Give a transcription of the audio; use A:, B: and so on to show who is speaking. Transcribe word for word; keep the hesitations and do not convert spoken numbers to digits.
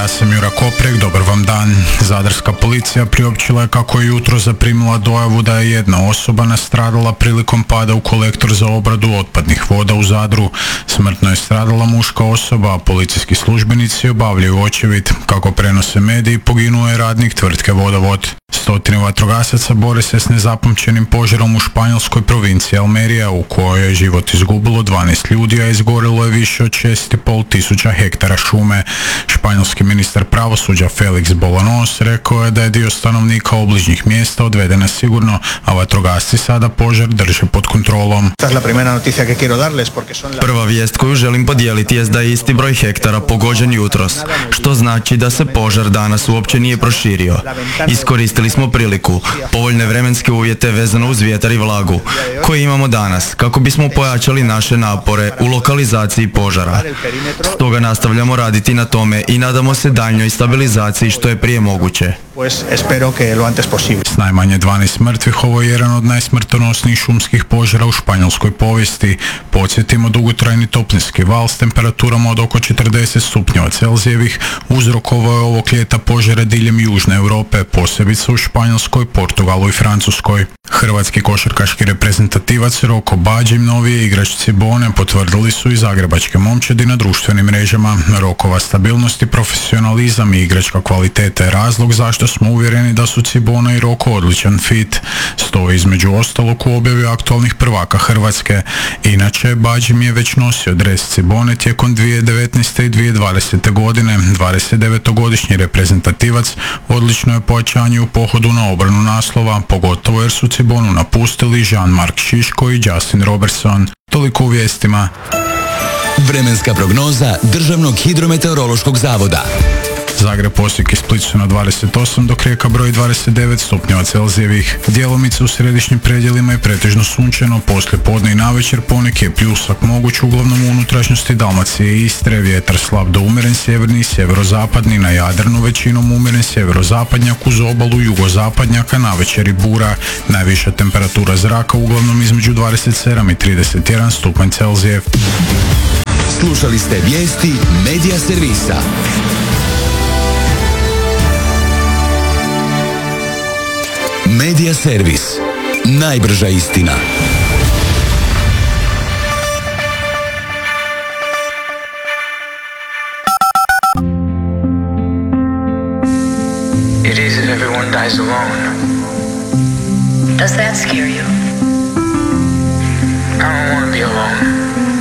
A: Ja sam Jura Koprek, dobar vam dan. Zadarska policija priopćila je kako je jutro zaprimila dojavu da je jedna osoba nastradala prilikom pada u kolektor za obradu otpadnih voda u Zadru. Smrtno je stradala muška osoba, a policijski službenici obavljaju očevid. Kako prenose mediji, poginuo je radnik tvrtke Vodovod. Stotine vatrogasaca bore se s nezapamćenim požarom u španjolskoj provinciji Almerija, u kojoj je život izgubilo dvanaest ljudi, a izgorilo je više od šest i pol tisuća hektara šume. Španjolski ministar pravosuđa Felix Bolanos rekao je da je dio stanovnika obližnjih mjesta odvedena sigurno, a vatrogasci sada požar drže pod kontrolom.
B: Prva vijest koju želim podijeliti jest da je isti broj hektara pogođen jutros, što znači da se požar danas uopće nije proširio. Iskoristili smo priliku, povoljne vremenske uvjete vezano uz vjetar i vlagu, koje imamo danas, kako bismo pojačali naše napore u lokalizaciji požara. Stoga nastavljamo raditi na tome i nadamo se daljnjoj stabilizaciji što je prije moguće.
A: S najmanje dvanaest mrtvih, ovo je jedan od najsmrtonosnijih šumskih požara u španjolskoj povijesti. Podsjetimo, dugotrajni toplinski val s temperaturama od oko četrdeset stupnjeva Celzijevih uzrokovao je ovog ljeta požare diljem Južne Europe, posebice u Španjolskoj, Portugalu i Francuskoj. Hrvatski košarkaški reprezentativac Roko Bađim, novije igrač Cibone, potvrdili su i zagrebačke momčadi na društvenim mrežama. Rokova stabilnost i profesionalizam i igračka kvaliteta je razlog zašto smo uvjereni da su Cibona i Roko odličan fit. Stoji između ostalog u objavi aktualnih prvaka Hrvatske. Inače, Bađim je već nosio dres Cibone tijekom dvije tisuće devetnaeste i dvije tisuće dvadesete godine. dvadesetdevetogodišnji reprezentativac odlično je pojačanje u pohodu na obranu naslova, pogotovo jer su Cibonu napustili Jean-Marc Šiško i Justin Robertson. Toliko u vijestima.
C: Vremenska prognoza Državnog hidrometeorološkog zavoda.
A: Zagreb, Osijek i Split su na dvadeset osam, dok Rijeka broji dvadeset devet stupnjeva Celzijevih. Djelomice u središnjim predjelima je pretežno sunčano, poslije podne i navečer poneki je pljusak moguć, uglavnom u unutrašnjosti Dalmacije i Istre. Vjetar slab do umjeren sjeverni i sjeverozapadni, na Jadranu većinom umjeren sjeverozapadnjak, uz obalu jugozapadnjaka navečer i bura. Najviša temperatura zraka uglavnom između dvadeset sedam i trideset jedan stupanj Celzijev.
C: Slušali ste vijesti Medija servisa. Medija servis. Najbrža istina.
D: It is if everyone dies alone.
E: Does that scare you?
D: I don't want to be alone.